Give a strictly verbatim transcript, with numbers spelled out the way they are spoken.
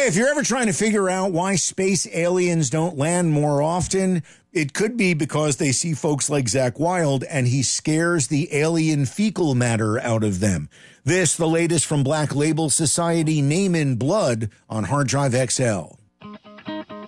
Hey, if you're ever trying to figure out why space aliens don't land more often, it could be because they see folks like Zakk Wylde and he scares the alien fecal matter out of them. This, the latest from Black Label Society, Name in Blood on Hard Drive X L.